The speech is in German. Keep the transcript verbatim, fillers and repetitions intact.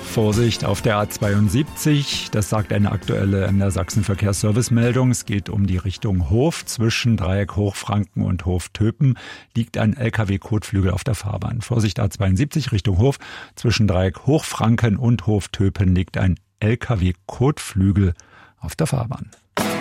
Vorsicht auf der A zweiundsiebzig, das sagt eine aktuelle N D R Sachsen-Verkehrsservice-Meldung. Es geht um die Richtung Hof. Zwischen Dreieck Hochfranken und Hof-Töpen liegt ein L K W-Kotflügel auf der Fahrbahn. Vorsicht A zweiundsiebzig Richtung Hof. Zwischen Dreieck Hochfranken und Hof-Töpen liegt ein L K W-Kotflügel auf der Fahrbahn.